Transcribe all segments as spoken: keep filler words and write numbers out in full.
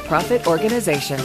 nonprofit organization.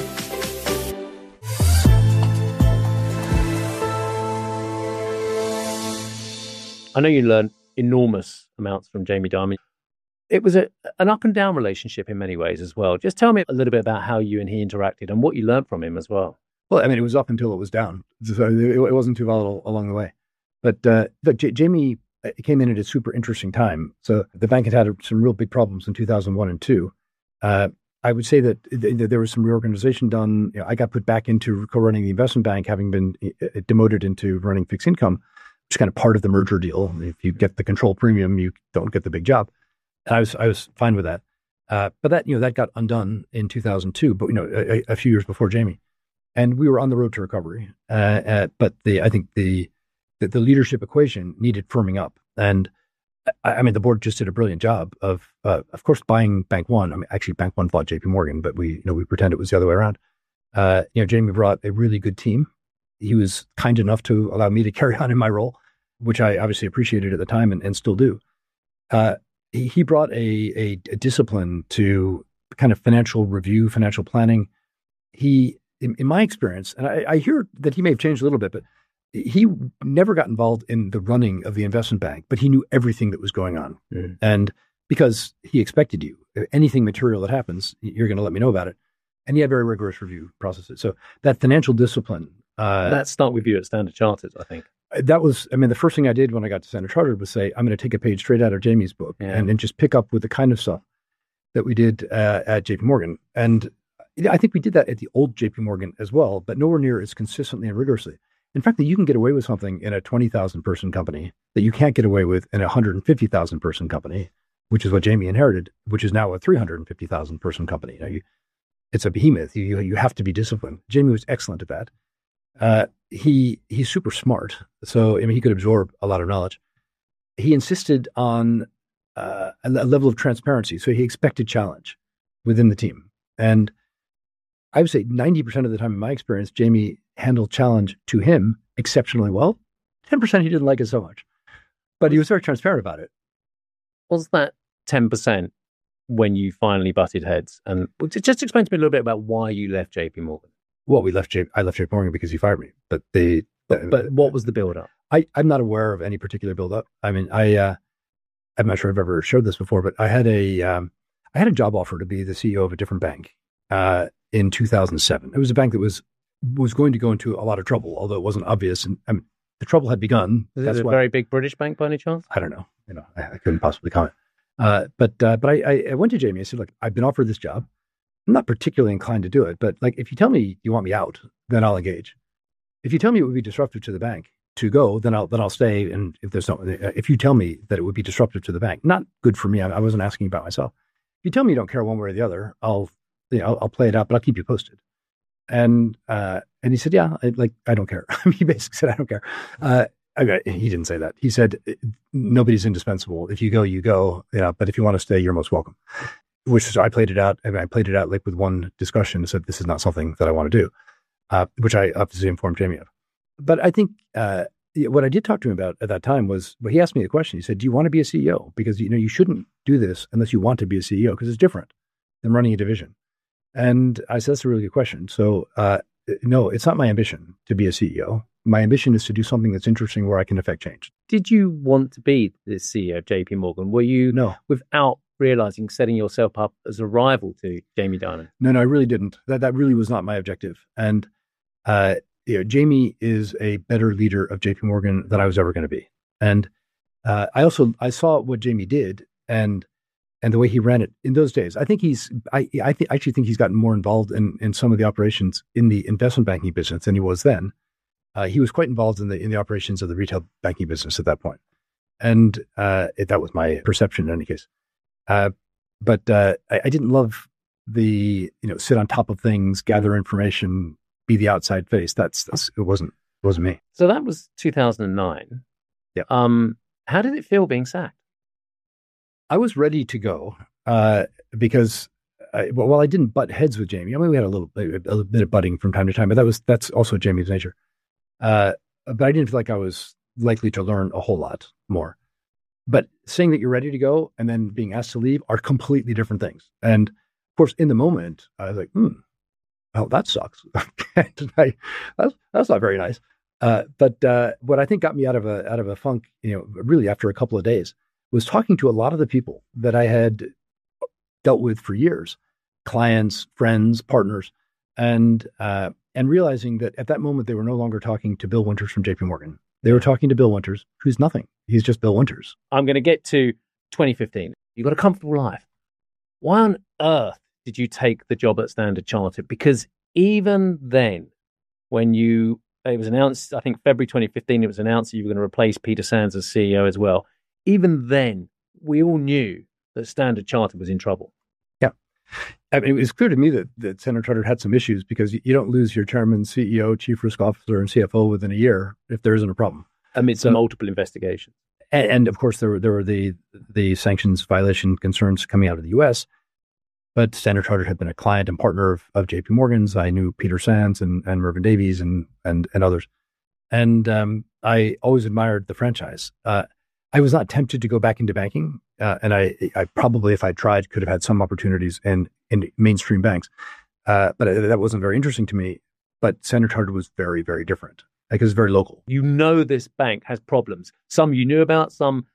I know you learned enormous amounts from Jamie Dimon. It was a, an up and down relationship in many ways as well. Just tell me a little bit about how you and he interacted and what you learned from him as well. Well, I mean, it was up until it was down. So it, it wasn't too volatile along the way. But uh, look, J- Jamie came in at a super interesting time. So the bank had had some real big problems in two thousand one and two. Uh, I would say that th- th- there was some reorganization done. You know, I got put back into co-running the investment bank, having been uh, demoted into running fixed income, which is kind of part of the merger deal. If you get the control premium, you don't get the big job. And I was I was fine with that. Uh, but that you know that got undone in two thousand two. But you know a, a few years before Jamie, and we were on the road to recovery. Uh, uh, but the I think the, the the leadership equation needed firming up. And I, I mean the board just did a brilliant job of uh, of course buying Bank One. I mean actually Bank One bought J P Morgan, but we you know we pretend it was the other way around. Uh, you know Jamie brought a really good team. He was kind enough to allow me to carry on in my role, which I obviously appreciated at the time and, and still do. Uh, he, he brought a, a, a discipline to kind of financial review, financial planning. He, in, in my experience, and I, I hear that he may have changed a little bit, but he never got involved in the running of the investment bank, but he knew everything that was going on. Mm. And because he expected you, anything material that happens, you're going to let me know about it. And he had very rigorous review processes. So that financial discipline. Uh, that start with you at Standard Chartered, I think. That was, I mean, the first thing I did when I got to Standard Chartered was say, I'm going to take a page straight out of Jamie's book yeah. and, and just pick up with the kind of stuff that we did uh, at J P Morgan. And I think we did that at the old J P Morgan as well, but nowhere near as consistently and rigorously. In fact, that you can get away with something in a twenty thousand person company that you can't get away with in a one hundred fifty thousand person company, which is what Jamie inherited, which is now a three hundred fifty thousand person company. You know, you, it's a behemoth. You, you have to be disciplined. Jamie was excellent at that. Uh, he he's super smart, so I mean he could absorb a lot of knowledge. He insisted on uh, a, a level of transparency, so he expected challenge within the team. And I would say ninety percent of the time, in my experience, Jamie handled challenge to him exceptionally well. Ten percent he didn't like it so much, but he was very transparent about it. Was that ten percent when you finally butted heads? And just explain to me a little bit about why you left J P Morgan. Well, we left J. I left J P Morgan because he fired me. But the but, but what was the build up? I I'm not aware of any particular build up. I mean, I uh, I'm not sure I've ever showed this before, but I had a um, I had a job offer to be the C E O of a different bank uh, in two thousand seven. It was a bank that was was going to go into a lot of trouble, although it wasn't obvious. And I mean, the trouble had begun. Is That's it a why, very big British bank by any chance? I don't know. You know, I, I couldn't possibly comment. Uh, but uh, but I, I went to Jamie. I said, look, I've been offered this job. I'm not particularly inclined to do it, but like if you tell me you want me out, then I'll engage. If you tell me it would be disruptive to the bank to go, then I'll then I'll stay. And if there's no, if you tell me that it would be disruptive to the bank, not good for me. I, I wasn't asking about myself. If you tell me you don't care one way or the other, I'll you know I'll, I'll play it out, but I'll keep you posted. And uh, and he said, yeah, I, like I don't care. He basically said, I don't care. Uh, okay, he didn't say that. He said, nobody's indispensable. If you go, you go. You know, but if you want to stay, you're most welcome. Which is, I played it out. I, mean, I played it out like with one discussion and said, this is not something that I want to do, uh, which I obviously informed Jamie of. But I think uh, what I did talk to him about at that time was, well, he asked me a question. He said, do you want to be a C E O? Because, you know, you shouldn't do this unless you want to be a C E O because it's different than running a division. And I said, that's a really good question. So, uh, no, it's not my ambition to be a C E O. My ambition is to do something that's interesting where I can affect change. Did you want to be the C E O of J P Morgan? Were you, no. without realizing, setting yourself up as a rival to Jamie Dimon? No, no, I really didn't. That that really was not my objective. And uh, you know, Jamie is a better leader of J P Morgan than I was ever going to be. And uh, I also I saw what Jamie did and and the way he ran it in those days. I think he's I I th- actually think he's gotten more involved in in some of the operations in the investment banking business than he was then. Uh, he was quite involved in the in the operations of the retail banking business at that point. And uh, it, that was my perception in any case. Uh, but uh, I, I didn't love the, you know, sit on top of things, gather information, be the outside face. That's, that's it wasn't it wasn't me. So that was two thousand nine. Yeah. Um, how did it feel being sacked? I was ready to go uh, because, I, well, while I didn't butt heads with Jamie, I mean, we had a little, a little bit of butting from time to time, but that was that's also Jamie's nature. Uh, but I didn't feel like I was likely to learn a whole lot more. But saying that you're ready to go and then being asked to leave are completely different things. And Of course, in the moment, I was like, hmm, oh, that sucks. I, that's, that's not very nice. Uh, but uh, what I think got me out of a out of a funk, you know, really after a couple of days, was talking to a lot of the people that I had dealt with for years, clients, friends, partners, and uh, and realizing that at that moment they were no longer talking to Bill Winters from J P Morgan. They were talking to Bill Winters, who's nothing. He's just Bill Winters. I'm going to get to twenty fifteen. You've got a comfortable life. Why on earth did you take the job at Standard Chartered? Because even then, when you, it was announced, I think February twenty fifteen, it was announced that you were going to replace Peter Sands as C E O as well. Even then, we all knew that Standard Chartered was in trouble. Yeah. I mean, it was clear to me that, that Standard Chartered had some issues because you, you don't lose your chairman, C E O, chief risk officer, and C F O within a year if there isn't a problem. Amidst so, multiple investigations. And, and of course, there were there were the the sanctions violation concerns coming out of the U S, but Standard Chartered had been a client and partner of, of J P Morgan's. I knew Peter Sands and, and Mervyn Davies and and and others. And um, I always admired the franchise. Uh, I was not tempted to go back into banking. Uh, and I, I probably, if I tried, could have had some opportunities in, in mainstream banks. Uh, but that wasn't very interesting to me. But Standard Chartered was very, very different. Like it was very local. You know this bank has problems. Some you knew about, some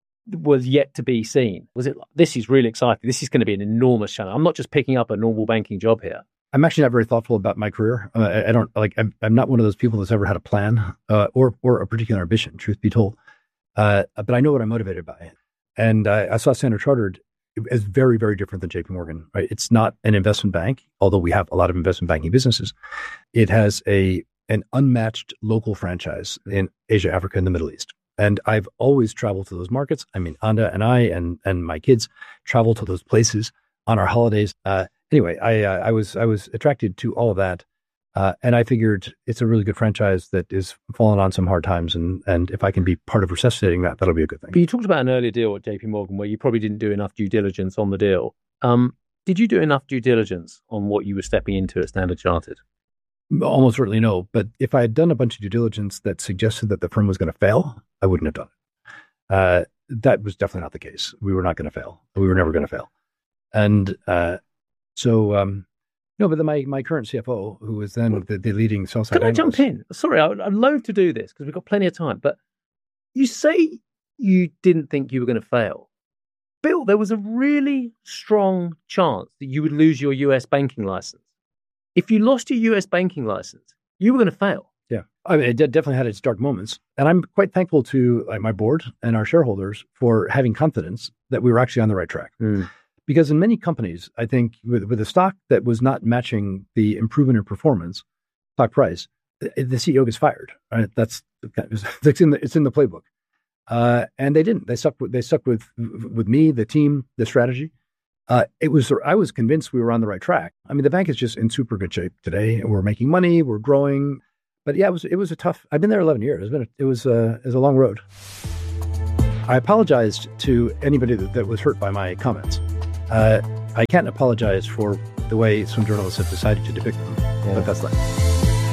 was yet to be seen. Was it, this is really exciting. This is going to be an enormous challenge. I'm not just picking up a normal banking job here. I'm actually not very thoughtful about my career. Uh, I, I don't, like, I'm, I'm not one of those people that's ever had a plan uh, or or a particular ambition, truth be told. Uh, but I know what I'm motivated by. And I, I saw Standard Chartered as very, very different than J P Morgan. Right? It's not an investment bank, although we have a lot of investment banking businesses. It has a an unmatched local franchise in Asia, Africa, and the Middle East. And I've always traveled to those markets. I mean, Anda and I and and my kids travel to those places on our holidays. Uh, anyway, I uh, I was I was attracted to all of that. Uh, and I figured it's a really good franchise that is falling on some hard times. And, and if I can be part of resuscitating that, that'll be a good thing. But you talked about an earlier deal at J P Morgan where you probably didn't do enough due diligence on the deal. Um, did you do enough due diligence on what you were stepping into at Standard Chartered? Almost certainly no. But if I had done a bunch of due diligence that suggested that the firm was going to fail, I wouldn't have done it. Uh, that was definitely not the case. We were not going to fail. We were never going to fail. And uh, so... Um, No, but the, my my current C F O, who was then the, the leading sell side Can I analyst, jump in? Sorry, I, I'd love to do this because we've got plenty of time. But you say you didn't think you were going to fail. Bill, there was a really strong chance that you would lose your U S banking license. If you lost your U S banking license, you were going to fail. Yeah, I mean, it definitely had its dark moments. And I'm quite thankful to like, my board and our shareholders for having confidence that we were actually on the right track. Mm. Because in many companies, I think with, with a stock that was not matching the improvement in performance, stock price, the, the C E O gets fired. Right? That's it's in the it's in the playbook, uh, and they didn't. They stuck with they stuck with with me, the team, the strategy. Uh, it was I was convinced we were on the right track. I mean, the bank is just in super good shape today. We're making money, we're growing. But yeah, it was it was a tough. I've been there eleven years. It's been a, it was a, it was a long road. I apologized to anybody that, that was hurt by my comments. Uh, I can't apologize for the way some journalists have decided to depict them, yeah. But that's life.